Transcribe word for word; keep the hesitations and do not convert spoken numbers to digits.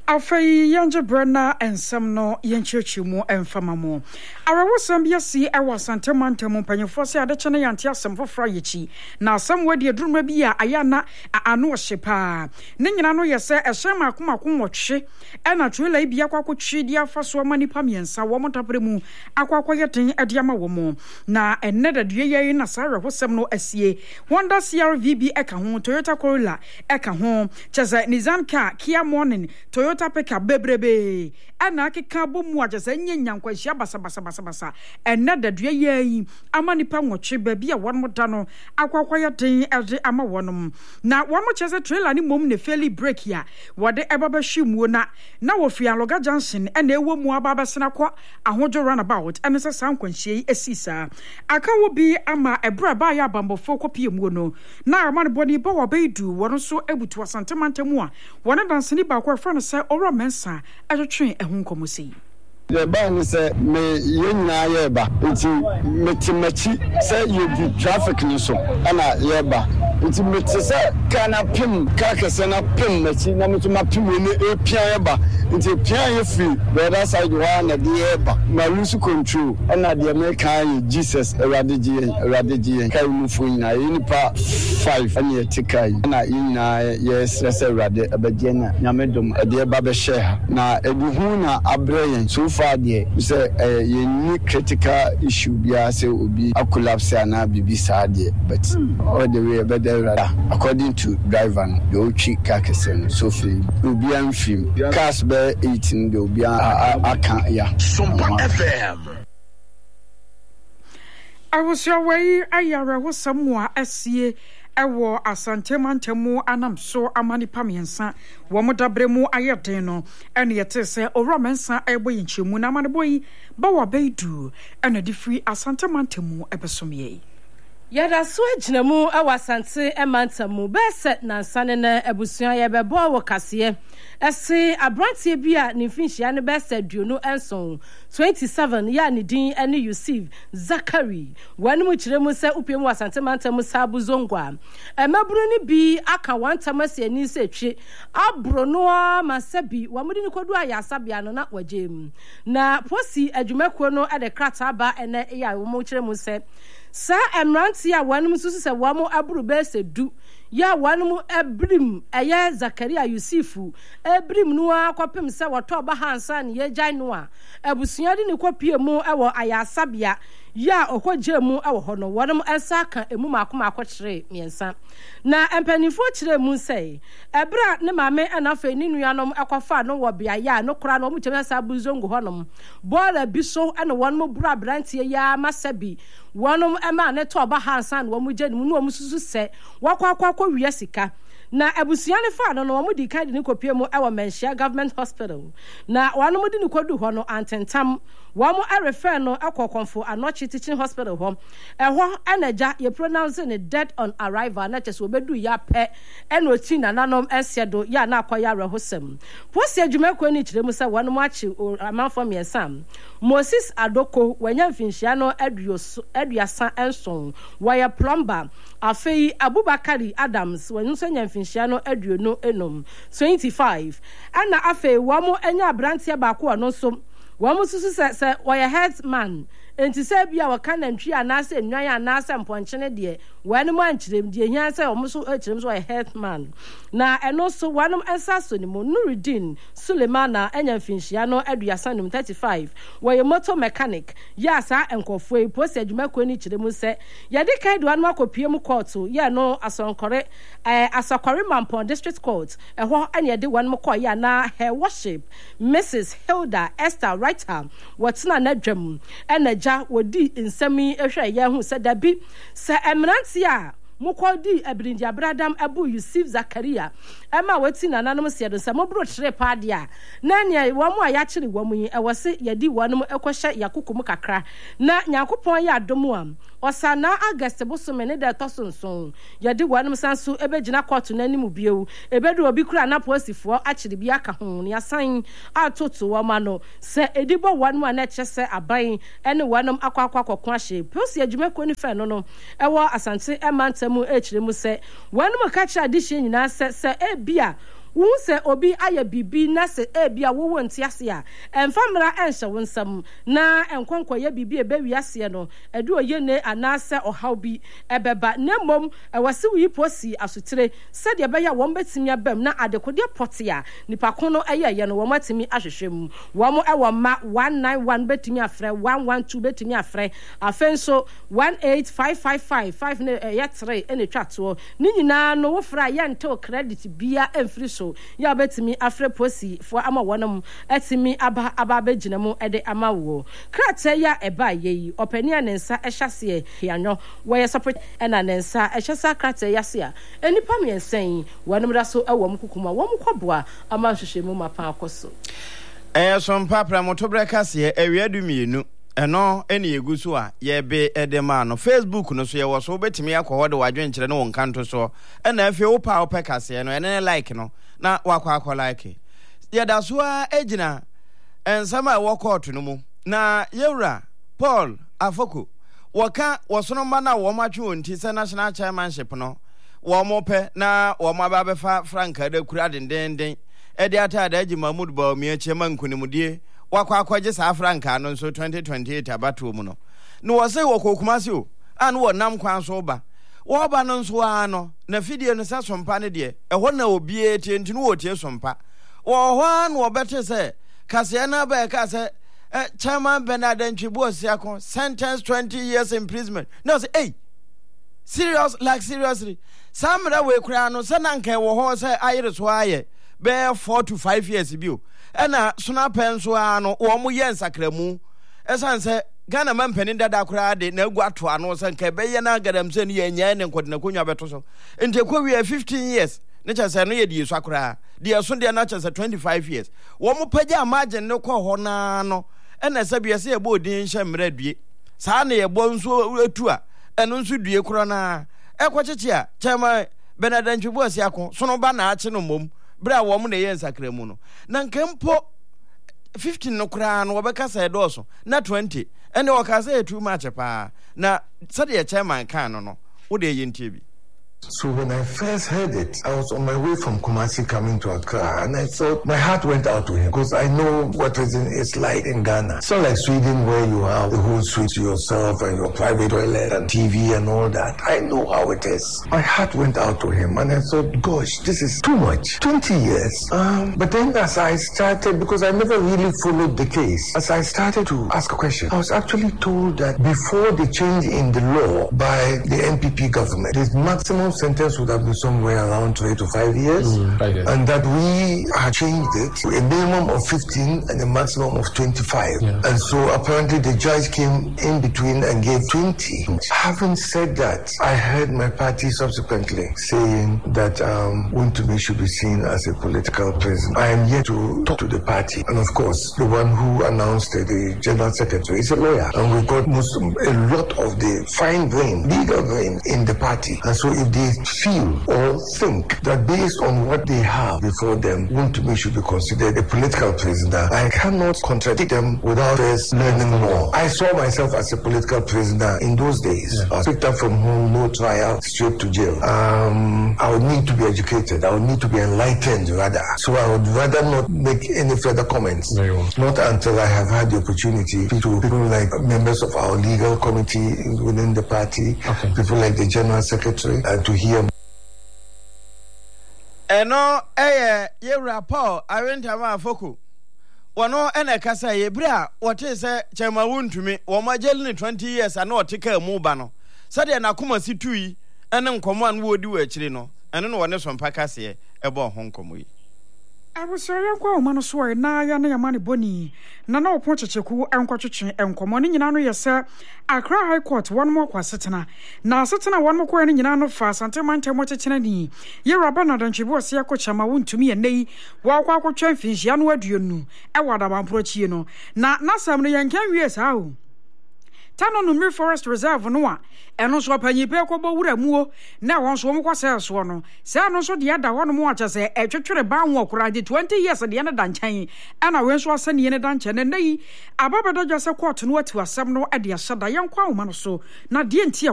Afei yanje brana ensam no yenchechi mu emfama mu. Arawo sam biasi ewa santemante mu panyefo se adeche ne yante asem fofra yechi. Na asem wadi eduruma bi a ayana anu ohyepa. Ne nyina no yese ehye makoma akomwotwe ena twela bi akwakotwe di afaso manipa miensa wo motapre mu akwakoyeten ade ama wo mu. Na enne dadue ye na sare hosem no asie. Honda C R V B eka ho, Toyota Corolla eka ho, cheze Nissan car, Kia Morning, Toyota Peka bebrebe ana akeka bomu agese nyanyankwa hia basa basa basa basa enne dadue yi amanipa nwotwe ba bia wonmo da no akwakwaya den ede ama wonom na wonmo chese trailer ni mom ne fairly break ya wode ebaba hwimuo na na wofia Loga Junction ena ewo mu ababa sena kwa ahojo runabout ene se sankwanhie esisa aka wo bi ama ebra ba ya bambofo kopie mu no na amane boni bo wo beidu wono so ebutu asantemantemu a wona danseni ba kwa fra no se ora mensa atwetwe ehun komosi the ban say me yenya yeba nti metimachi say you be traffic ni so ana yeba nti meti say kana pim kakese na pim machi na mutuma pim ne epia yeba nti pia ye free the other side wa na de yeba ma lose control ana de me kan Jesus eradiji eradiji kai mu fu na nipa five ani etikai na ina yes say erade abagena nyamedom de ba be share na eduhu na abrayen so Friday, we say a unique critical issue be say obi a collapse na bibi sadie, but mm. all the way better according to driver the ochi kakesen so free obi am film cars be eighteen the obi aka ya Sumpa F M. I was your way ayara was somewhere asie ewo asantemantemu anamso amani pamiensa wo modabremu ayeden no ene yete se oromensa ebo yinchemu na amane boyi ba wa beidu ene di free asantemantemu ebesomye Yada so agyinamu awasante emantamu bese na nsane na ebusuan ye bebo wo kase ese abrantie bia ne finhia ne bese duonu enson twenty-seven ya ne din ene Yusuf Zakari wanum kiremu se upiem wasante mantamu sabu zongwa emaburu ni bi aka wantamase ani se twe abro no masabi wamudi ni kodu ayasabia no na wajem na posi adwumakuo no ede krata ba ene ya wo mo kiremu se sa emranti ya wanum susu se wamo aburu bese du ya wanum ebrim eye Zakaria Yusufu ebrim no akwapem se woto ba hansa ne ye gyan no a ebusuya de ne kopie mu ewo ayasabia ya okogye mu ewo ho no wanum ensa ka emu makoma akokire miensa na empanifo kire mu sei ebra ne mame enafe ni nuanom akwafa no wo bia ya no kora no mu kyemesa buzongo honom bola biso ene wanum bura brantie ya masabi wanum ema ne to ba hansa no mu gye no mu no mu susu se wakwa akwa wiya sika na abusuya ne fa no no mu di kan de ne kopie mu ewo Menhia Government Hospital na wanum di ne kodu ho no antentam wamo arefer no akokonfo Anochi Teaching Hospital ho eho enaja ye pronounce ne dead on arrival na cheso obedu ya pe eno chi na nanom esiedo ya na akoya rehosem posi adwumakuo ni kiremu se wanum achi amanfo miensam Moses Adoko wanya mfinhia no aduoso aduasa enson waya plumber afei Abubakari Adams wanunso nya mfinhia no aduono enom twenty-five ana afei wamo enya brantia ba ko no so wamo susu se se waya headman enti se bia waka nantwi anase nwan anase mponchene de wanum anchirem de hia se omo so achirem so waya headman na eno so wanum ensa so ni mo Nuruddin Sulemana enya mfinhia no aduasa num thirty-five waya motor mechanic ya sa enkofo e posi adwumakuo ni chirem se ye de kai do anum akopie mu court ye no asonkore eh asakore Mampon District Court eho anya de wanum ko ya na her worship Missus Hilda Esther Writer watsena na dwam ena wodi nsami ehwe ye hu se dabi se emranti a mukodi ebirindi abradam abu Yusuf Zakaria ema wati na nanom se do se mobro kire paade a na nya wamu a ya kire wamu yi ewose yedi wanum ekohye yakokum kakra na nyakopon ya adomu am osana August bosome ne da tosonson yedi wanum sanso ebegina court na nimu biewu ebedu obi kura na posifo akire bi aka ho ne asan atoto wama no se edibo wanum a na kyese aban ene wanum akwakwa kokko ahye posi adwumakuo ni fe no no ewo asante emanta mu echire mu se wanum ka kira dihye nyina se se ebia wo se obi aye bibi na se e bia wo wo ntiase a emfamra enhye wo nsam na enkonkoye bibi e be wiase no edu oyene anase ohaw bi ebeba nemom ewase wi posi asotire se de be ya wo betimi abam na adekode potia nipa kono eye ye no wo matimi ahwehwem wo mo ewo ma one nine one betimi afre one one two betimi afre afenso one eight five five five five ne ye three ene twato ni nyina no wo fra ye nto credit bia emfiri so ya betimi afre posi fo ama wonam etimi aba aba begina mu ede ama wo krata ya eba yeyi opani anensa ehwase yanyo wo ye support ena nensa ehwasa krata ya se a enipa miensen wonum da so ewo mkukuma wo mkoboa ama hwehwe mu mapa akoso eh so mpapra motobre kase ewiadu mienu eno eni egusu a ye be edema no Facebook no so ye wo so betimi akọ de wadwen kire no wonkanto so ena afi wo pa wo pekase no ene like no na wakọ akọ like ye da so a ejina ensama e wo court no mu na yewra Paul Afoko waka wosonoma na wo matwe onti se national chairmanship no wo mope na wo mababe fa Franka da kura dendenden e de ata da Haji Mahmood Bawumia chairman kunimudie wakwa akwaje sa Franka no so twenty twenty-eight abato mu no no wo se wo kokumase o anu wo nam kwan so ba wo ba no so ano na fidie no sa sompa ne de e ho na obi etie ntinu wo tie sompa wo ho an wo bete se kase na ba ka se chairman Bernard Ntwibuosiakon sentenced twenty years imprisonment no say hey serious like seriously samra we kura no se na nkan wo ho se ayire so aye be four to five years bio ena sona penso ano wo mo ye nsakramu esan se Ghana man penin dada kura de na egu ato ano se nkan be ye na gadam se ni ye nya ne nkodena konwa beto so ente kwa we fifteen years ne cha se no ye die so akura de so de na cha se twenty-five years wo mo pagya margin ne ko ho na no ena sabia se ye bo din hye mra due saa na ye bo nso etu a eno nso due kro na ekwocheche a chema Bernard Ntwibuosiakon so no ba na ache no mom bra wo mo na ye nsakramu no na nkempo fifteen no kra no obeka sa edoso na twenty ene wo ka say too much pa na sade ye chairman kan no no wo de ye ntie. So when I first heard it, I was on my way from Kumasi coming to Accra, and I thought my heart went out to him because I know what prison is like in Ghana. It's not like Sweden where you have the whole suite to yourself and your private toilet and T V and all that. I know how it is. My heart went out to him, and I thought, gosh, this is too much. twenty years. Um, but then as I started, because I never really followed the case, as I started to ask a question, I was actually told that before the change in the law by the N P P government, the maximum sentence would have been somewhere around three to five years, mm, right, and that we had changed it to a minimum of fifteen and a maximum of twenty-five. Yeah. And so apparently the judge came in between and gave twenty. Having said that, I heard my party subsequently saying that um, Wontumi should be seen as a political prisoner. I am yet to talk to the party, and of course, the one who announced it, the general secretary, is a lawyer, and we got most, a lot of the fine brain, legal brain in the party. And so if they feel or think that based on what they have before them, Wontumi should be considered a political prisoner, I cannot contradict them without us learning more. I saw myself as a political prisoner in those days. Yeah. I was picked up from home, no trial, straight to jail. Um, I would need to be educated. I would need to be enlightened, rather. So I would rather not make any further comments. Very well. Not until I have had the opportunity to people like members of our legal committee within the party, okay, people like the general secretary, and to hear. Eno eye yewra Paul Arentama Afoko wono ene kasa ye bra wote se chema Wontumi wo majel ni twenty years ana otika mu ba no sade na koma situyi ene nkomo an wo di wachiri no ene no wone sompa kase ebo ho nkomo yi abusore kwa o mano so na ya na ya mane boni na na opo checheku enkotwetwe enkomo ne nyina no yesa Accra High Court one more kwa setena na setena one more kwa ne nyina no fa Asante Mantemo chechena ni ye raba na Ntwibuosiakon chama Wontumi enei wa kwa akotwa mfinhia no aduonu e wada bamprochie no na nasam no yankan wie sa o Tano Numiri Forest Reserve no a eno so panyipe kobo wura muo na won so mkwa se so no se no so de ada hono mo acha se etwetwere ba ho okura de twenty years de na danchan ana wen so asane ne danchan ne nei ababada jase court no atu asem no e de asada yankwa wo ma no so na de ntia